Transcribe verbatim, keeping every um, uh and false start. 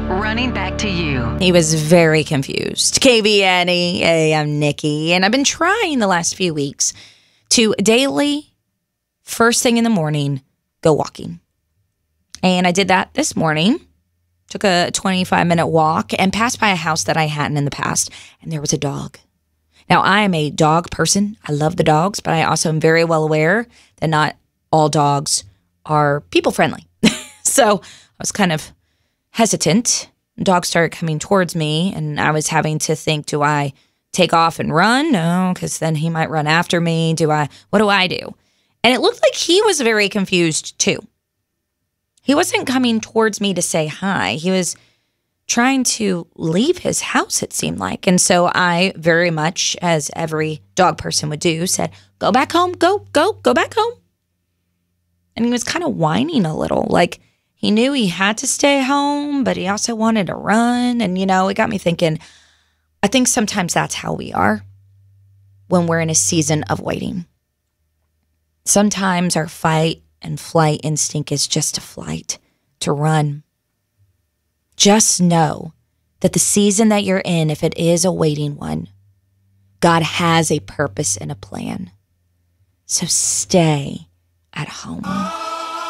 Running back to you. He was very confused. K B N E, hey, I'm Nikki, and I've been trying the last few weeks to daily, first thing in the morning, go walking. And I did that this morning. Took a twenty-five minute walk and passed by a house that I hadn't in the past, and there was a dog. Now, I am a dog person. I love the dogs, but I also am very well aware that not all dogs are people friendly. So I was kind of hesitant. Dogs started coming towards me, and I was having to think, do I take off and run? No, because then he might run after me. Do I, what do I do? And it looked like he was very confused too. He wasn't coming towards me to say hi. He was trying to leave his house, it seemed like. And so I, very much as every dog person would do, said, go back home, go, go, go back home. And he was kind of whining a little, like he knew he had to stay home, but he also wanted to run. And, you know, it got me thinking, I think sometimes that's how we are when we're in a season of waiting. Sometimes our fight and flight instinct is just to flight, to run. Just know that the season that you're in, if it is a waiting one, God has a purpose and a plan. So stay at home.